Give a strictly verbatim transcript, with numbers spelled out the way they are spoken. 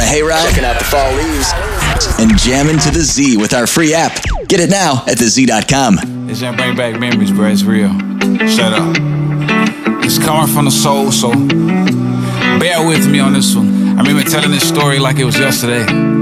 a hayride, checking out the fall leaves, and jamming to the Z with our free app. Get it now at the Z dot com. It's gonna bring back memories, bro. It's real. Shut up. It's coming from the soul, so bear with me on this one. I remember telling this story like it was yesterday.